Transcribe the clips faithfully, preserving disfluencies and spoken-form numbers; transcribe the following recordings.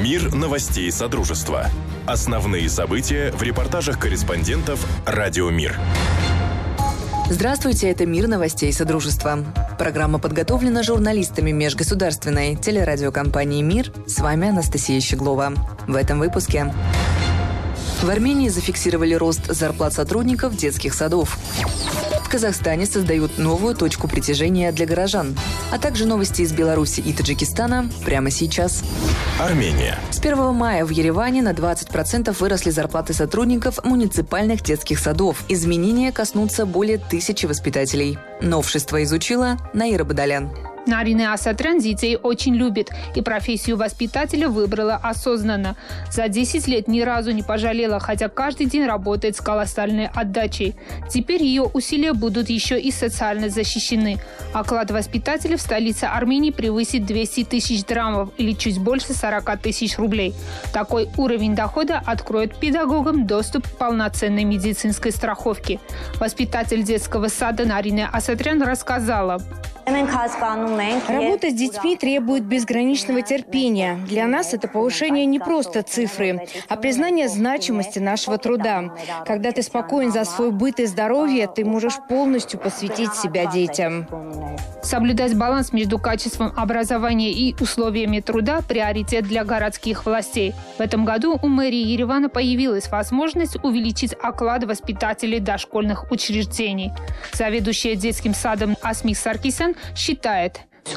Мир новостей Содружества. Основные события в репортажах корреспондентов «Радио Мир». Здравствуйте, это «Мир новостей Содружества». Программа подготовлена журналистами межгосударственной телерадиокомпании «Мир». С вами Анастасия Щеглова. В этом выпуске. В Армении зафиксировали рост зарплат сотрудников детских садов. В Казахстане создают новую точку притяжения для горожан. А также новости из Беларуси и Таджикистана прямо сейчас. Армения. С первого мая в Ереване на двадцать процентов выросли зарплаты сотрудников муниципальных детских садов. Изменения коснутся более тысячи воспитателей. Новшество изучила Наира Бадалян. Нарине Асатрян детей очень любит и профессию воспитателя выбрала осознанно. За десять лет ни разу не пожалела, хотя каждый день работает с колоссальной отдачей. Теперь ее усилия будут еще и социально защищены. Оклад воспитателя в столице Армении превысит двести тысяч драмов или чуть больше сорок тысяч рублей. Такой уровень дохода откроет педагогам доступ к полноценной медицинской страховке. Воспитатель детского сада Нарине Асатрян рассказала. Работа с детьми требует безграничного терпения. Для нас это повышение не просто цифры, а признание значимости нашего труда. Когда ты спокоен за свой быт и здоровье, ты можешь полностью посвятить себя детям. Соблюдать баланс между качеством образования и условиями труда – приоритет для городских властей. В этом году у мэрии Еревана появилась возможность увеличить оклад воспитателей дошкольных учреждений. Заведующая детским садом Асмик Саркисян считает,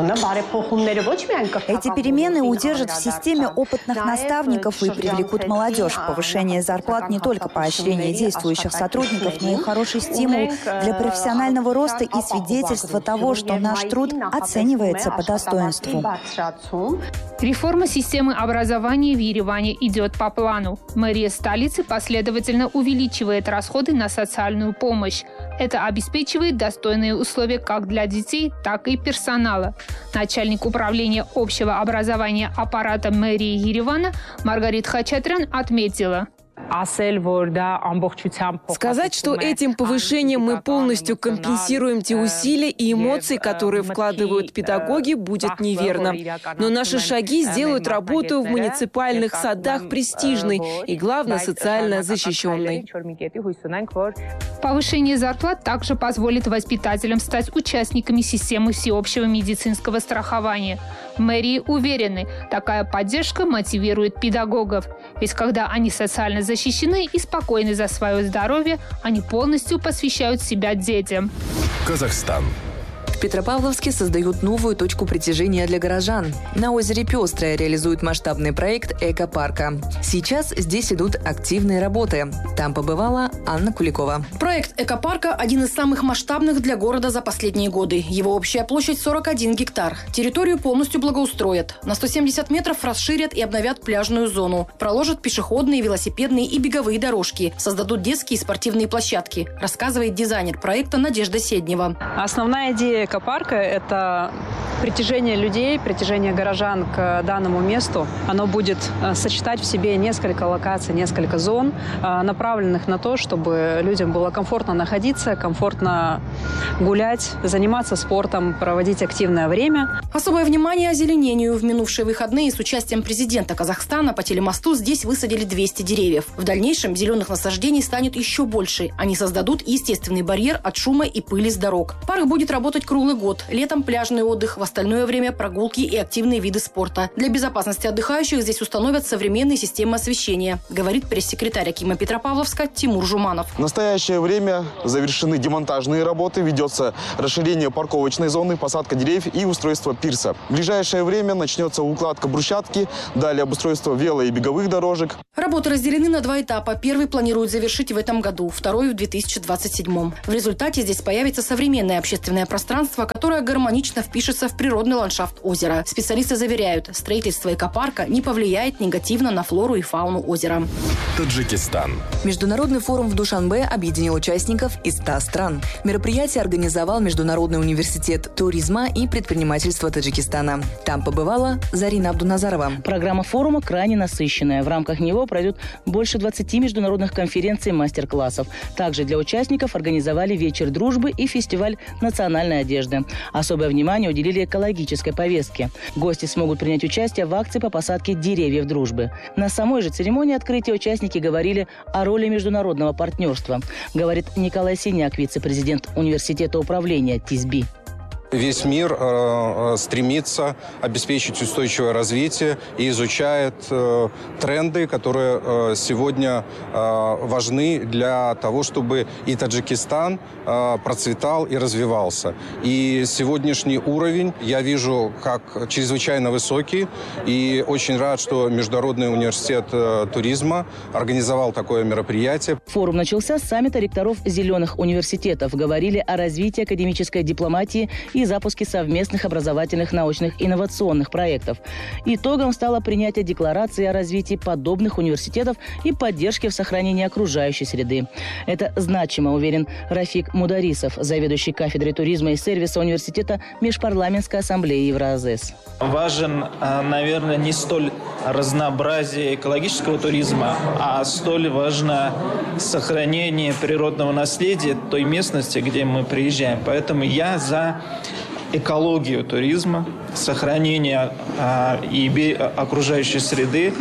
эти перемены удержат в системе опытных наставников и привлекут молодежь. Повышение зарплат не только поощрение действующих сотрудников, но и хороший стимул для профессионального роста и свидетельство того, что наш труд оценивается по достоинству. Реформа системы образования в Ереване идет по плану. Мэрия столицы последовательно увеличивает расходы на социальную помощь. Это обеспечивает достойные условия как для детей, так и персонала. Начальник управления общего образования аппарата мэрии Еревана Маргарит Хачатрян отметила. Сказать, что этим повышением мы полностью компенсируем те усилия и эмоции, которые вкладывают педагоги, будет неверно. Но наши шаги сделают работу в муниципальных садах престижной и, главное, социально защищенной. Повышение зарплат также позволит воспитателям стать участниками системы всеобщего медицинского страхования. В мэрии уверены, такая поддержка мотивирует педагогов. Ведь когда они социально защищены и спокойны за свое здоровье, они полностью посвящают себя детям. Казахстан. В Петропавловске создают новую точку притяжения для горожан. На озере Пестрое реализуют масштабный проект экопарка. Сейчас здесь идут активные работы. Там побывала Анна Куликова. Проект экопарка – один из самых масштабных для города за последние годы. Его общая площадь сорок один гектар. Территорию полностью благоустроят. На сто семьдесят метров расширят и обновят пляжную зону. Проложат пешеходные, велосипедные и беговые дорожки. Создадут детские и спортивные площадки, рассказывает дизайнер проекта Надежда Седнева. Основная идея экопарка – это притяжение людей, притяжение горожан к данному месту. Оно будет сочетать в себе несколько локаций, несколько зон, направленных на то, чтобы людям было комфортно находиться, комфортно гулять, заниматься спортом, проводить активное время. Особое внимание озеленению. В минувшие выходные с участием президента Казахстана по телемосту здесь высадили двести деревьев. В дальнейшем зеленых насаждений станет еще больше. Они создадут естественный барьер от шума и пыли с дорог. Парк будет работать круглый год. Летом пляжный отдых, в остальное время прогулки и активные виды спорта. Для безопасности отдыхающих здесь установят современные системы освещения, говорит пресс-секретарь Акима Петропавловска Тимур Жуманов. В настоящее время завершены демонтажные работы, ведется расширение парковочной зоны, посадка деревьев и устройство пирса. В ближайшее время начнется укладка брусчатки, далее обустройство вело- и беговых дорожек. Работы разделены на два этапа. Первый планируют завершить в этом году, второй в две тысячи двадцать седьмом. В результате здесь появится современное общественное пространство, которое гармонично впишется в природный ландшафт озера. Специалисты заверяют, строительство экопарка не повлияет негативно на флору и фауну озера. Таджикистан. Международный форум в Душанбе объединил участников из ста стран. Мероприятие организовал Международный университет туризма и предпринимательства Таджикистана. Там побывала Зарина Абдуназарова. Программа форума крайне насыщенная. В рамках него пройдет больше двадцати международных конференций и мастер-классов. Также для участников организовали вечер дружбы и фестиваль национальной одежды. Особое внимание уделили экологической повестке. Гости смогут принять участие в акции по посадке деревьев дружбы. На самой же церемонии открытия участники говорили о роли международного партнерства, говорит Николай Синяк, вице-президент университета управления ТИСБИ. Весь мир э, стремится обеспечить устойчивое развитие и изучает э, тренды, которые э, сегодня э, важны для того, чтобы и Таджикистан э, процветал и развивался. И сегодняшний уровень я вижу как чрезвычайно высокий. И очень рад, что Международный университет э, туризма организовал такое мероприятие. Форум начался с саммита ректоров зеленых университетов. Говорили о развитии академической дипломатии и запуске совместных образовательных, научных, инновационных проектов. Итогом стало принятие декларации о развитии подобных университетов и поддержке в сохранении окружающей среды. Это значимо, уверен Рафик Мударисов, заведующий кафедрой туризма и сервиса университета Межпарламентской ассамблеи Евразэс. Важен, наверное, не столь разнообразие экологического туризма, а столь важно сохранение природного наследия той местности, где мы приезжаем. Поэтому я за экологию туризма, сохранение а, и би- окружающей среды.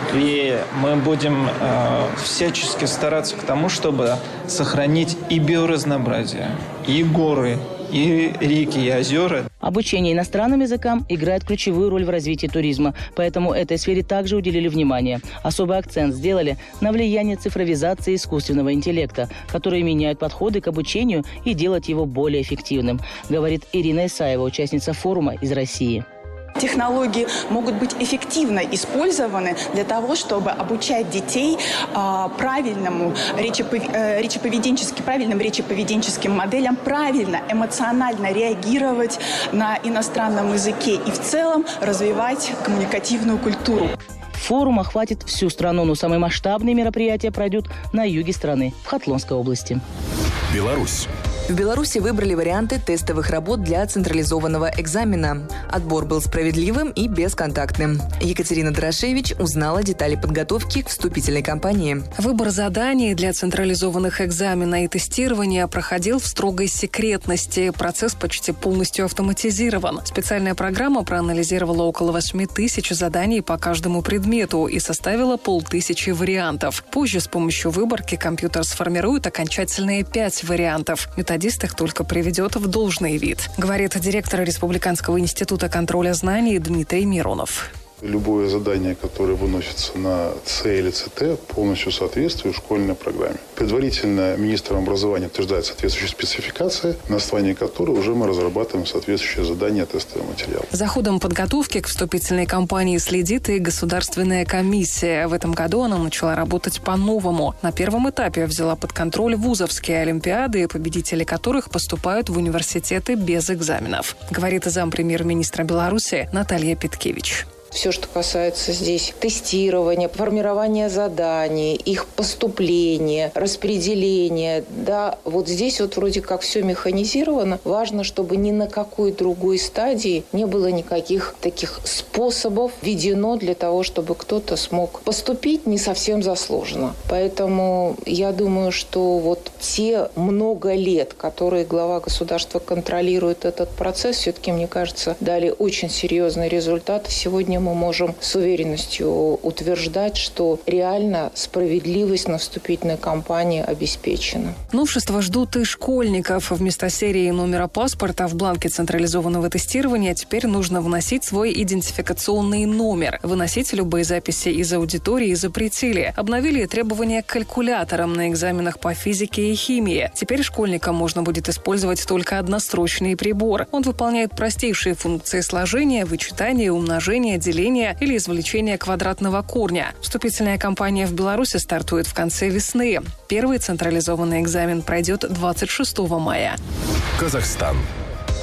И мы будем а, всячески стараться к тому, чтобы сохранить и биоразнообразие, и горы, и реки, и озера. Обучение иностранным языкам играет ключевую роль в развитии туризма, поэтому этой сфере также уделили внимание. Особый акцент сделали на влияние цифровизации и искусственного интеллекта, которые меняют подходы к обучению и делают его более эффективным, говорит Ирина Исаева, участница форума из России. Технологии могут быть эффективно использованы для того, чтобы обучать детей э, правильному речепов... э, речеповеденчески, правильным речеповеденческим моделям, правильно, эмоционально реагировать на иностранном языке и в целом развивать коммуникативную культуру. Форум охватит всю страну, но самые масштабные мероприятия пройдут на юге страны, в Хатлонской области. Беларусь. В Беларуси выбрали варианты тестовых работ для централизованного экзамена. Отбор был справедливым и бесконтактным. Екатерина Дорошевич узнала детали подготовки к вступительной кампании. Выбор заданий для централизованных экзамена и тестирования проходил в строгой секретности. Процесс почти полностью автоматизирован. Специальная программа проанализировала около восьми тысяч заданий по каждому предмету и составила полтысячи вариантов. Позже с помощью выборки компьютер сформирует окончательные пять вариантов. Методист их только приведет в должный вид, говорит директор Республиканского института контроля знаний Дмитрий Миронов. Любое задание, которое выносится на С или ЦТ, полностью соответствует школьной программе. Предварительно министром образования утверждает соответствующие спецификации, на основании которой уже мы разрабатываем соответствующие задания, тестовые материалы. За ходом подготовки к вступительной кампании следит и Государственная комиссия. В этом году она начала работать по-новому. На первом этапе взяла под контроль вузовские олимпиады, победители которых поступают в университеты без экзаменов, говорит зампремьер-министра Беларуси Наталья Петкевич. Все, что касается здесь тестирования, формирования заданий, их поступления, распределения, да, вот здесь вот вроде как все механизировано. Важно, чтобы ни на какой другой стадии не было никаких таких способов введено для того, чтобы кто-то смог поступить не совсем заслуженно. Поэтому я думаю, что вот те много лет, которые глава государства контролирует этот процесс, все-таки, мне кажется, дали очень серьезный результат. Сегодня мы можем с уверенностью утверждать, что реально справедливость на вступительной кампании обеспечена. Новшества ждут и школьников. Вместо серии номера паспорта в бланке централизованного тестирования теперь нужно вносить свой идентификационный номер. Выносить любые записи из аудитории запретили. Обновили требования к калькуляторам на экзаменах по физике и химии. Теперь школьникам можно будет использовать только однострочный прибор. Он выполняет простейшие функции сложения, вычитания, умножения, деления или извлечения квадратного корня. Вступительная кампания в Беларуси стартует в конце весны. Первый централизованный экзамен пройдет двадцать шестого мая. Казахстан.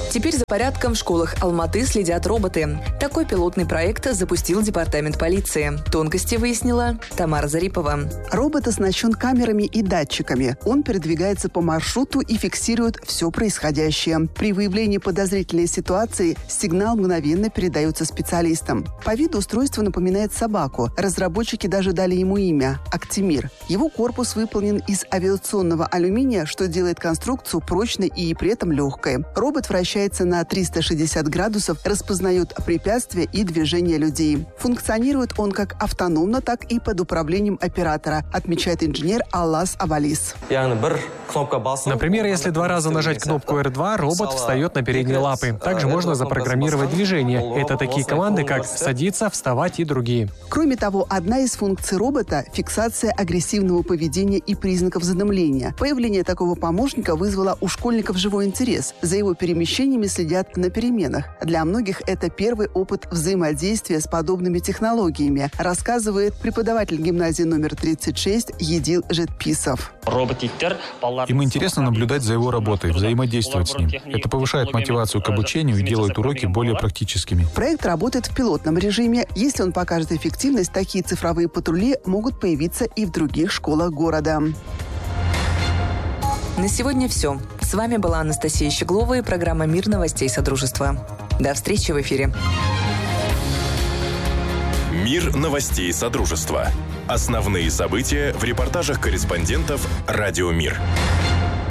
Теперь за порядком в школах Алматы следят роботы. Такой пилотный проект запустил департамент полиции. Тонкости выяснила Тамара Зарипова. Робот оснащен камерами и датчиками. Он передвигается по маршруту и фиксирует все происходящее. При выявлении подозрительной ситуации сигнал мгновенно передается специалистам. По виду устройство напоминает собаку. Разработчики даже дали ему имя – Актимир. Его корпус выполнен из авиационного алюминия, что делает конструкцию прочной и при этом легкой. Робот вращается на триста шестьдесят градусов, распознает препятствия и движения людей. Функционирует он как автономно, так и под управлением оператора, отмечает инженер Аллас Абалис. Например, если два раза нажать кнопку эр два, робот встает на передние лапы. Также можно запрограммировать движение. Это такие команды, как «садиться», «вставать» и другие. Кроме того, одна из функций робота – фиксация агрессивного поведения и признаков задымления. Появление такого помощника вызвало у школьников живой интерес. За его перемещениями следят на переменах. Для многих это первый опыт взаимодействия с подобными технологиями, рассказывает преподаватель гимназии номер тридцать шесть Едил Жетписов. Им интересно наблюдать за его работой, взаимодействовать с ним. Это повышает мотивацию к обучению и делает уроки более практическими. Проект работает в пилотном режиме. Если он покажет эффективность, такие цифровые патрули могут появиться и в других школах города. На сегодня все. С вами была Анастасия Щеглова и программа «Мир новостей Содружества». До встречи в эфире. Мир новостей Содружества. Основные события в репортажах корреспондентов «Радио Мир».